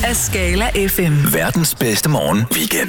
af Scala FM. Verdens bedste morgen weekend.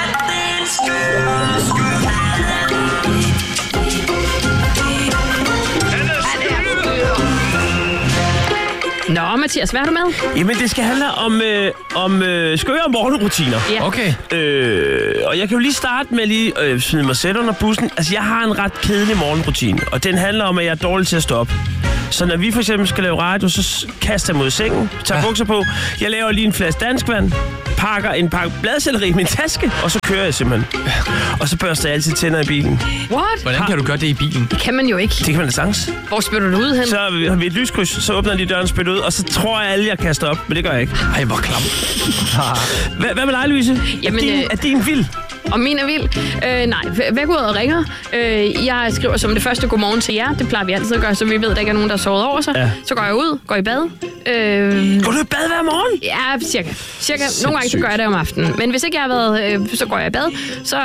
Nå, Mathias, hvad er du med? Jamen, det skal handle om skøre morgenrutiner. Ja. Okay. Og jeg kan jo lige starte med lige smide mig selv under bussen. Altså, jeg har en ret kedelig morgenrutine, og den handler om, at jeg er dårlig til at stoppe. Så når vi for eksempel skal lave radio, så kaster jeg mod sengen, tager bukser på. Jeg laver lige en flaske danskvand, pakker en pakke bladselleri i min taske, og så kører jeg simpelthen. Og så børster jeg altid tænder i bilen. What? Hvordan kan du gøre det i bilen? Det kan man jo ikke. Det kan man da sagtens. Hvor spytter du ud hen? Så har vi et lyskryds, så åbner de døren, spytter ud, og så tror jeg alle, jeg kaster op. Men det gør jeg ikke. Ej, hvor klam. Hvad med dig, Louise? Jamen, er din vild? Og min er vild? Nej, væk ud og ringer. Jeg skriver som det første godmorgen til jer. Det plejer vi altid at gøre, så vi ved, at der ikke er nogen, der har sovet over sig. Ja. Så går jeg ud, går i bad. Går du i bad hver morgen? Ja, cirka. Nogle gange så gør jeg det om aftenen. Men hvis ikke jeg har været, så går jeg i bad. Så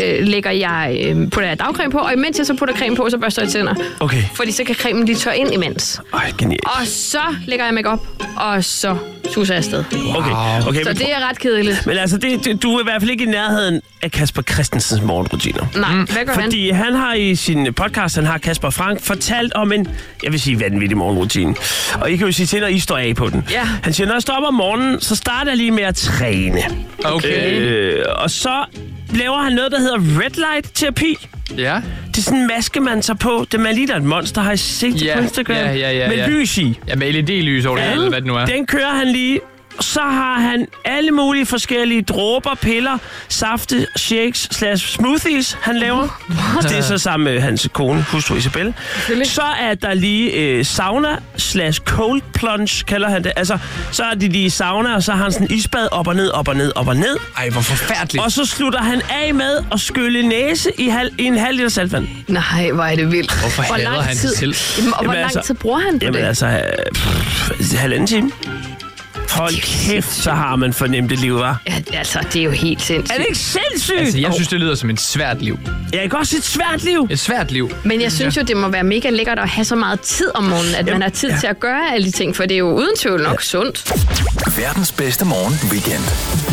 putter jeg dagcreme på, og imens jeg så putter creme på, så børster jeg tænder. Okay. Fordi så kan cremen lige tørre ind imens. Genialt. Og så lægger jeg makeup, og så suser jeg afsted. Okay. Så det er ret kedeligt. Men altså, du er i hvert fald ikke i nærheden af Kasper Christensens morgenrutiner. Nej, hvad gør han? Fordi han har i sin podcast, han har Kasper Frank, fortalt om en, jeg vil sige, vanvittig morgenrutine. Og I kan jo sige til, når I står af på den. Ja. Han siger, når jeg står op om morgenen, så starter jeg lige med at træne. Okay. Og så laver han noget, der hedder red light terapi. Ja. Det er sådan en maske, man tager på. Det man lige der et monster, har I set det på Instagram? Ja. Med lys i. Ja, med LED-lys over det hele, hvad det nu er. Den kører han lige. Så har han alle mulige forskellige dråber, piller, safte, shakes / smoothies, han laver. Det er så sammen med hans kone, hustru Isabelle. Så er der lige sauna / cold plunge, kalder han det. Altså, så er de lige i sauna, og så har han sådan isbad op og ned, op og ned, op og ned. Ej, hvor forfærdeligt. Og så slutter han af med at skylle næse i en halv liter saltvand. Nej, hvor er det vildt. Hvorfor hader han sig selv? Jamen, og hvor lang tid bruger han på det? Jamen altså, halvanden time. Hold kæft, så har man fornemt det liv, hva'? Ja, altså, det er jo helt sindssygt. Er det ikke sindssygt? Altså, jeg synes, det lyder som et svært liv. Ja, ikke også et svært liv? Et svært liv. Men jeg synes jo, det må være mega lækkert at have så meget tid om morgenen, at man har tid til at gøre alle de ting, for det er jo uden tvivl nok sundt. Verdens bedste morgen weekend.